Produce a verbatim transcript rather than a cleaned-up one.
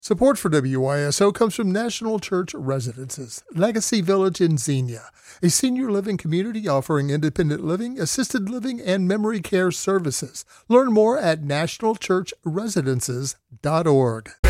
Support for W Y S O comes from National Church Residences, Legacy Village in Xenia, a senior living community offering independent living, assisted living, and memory care services. Learn more at national church residences dot org.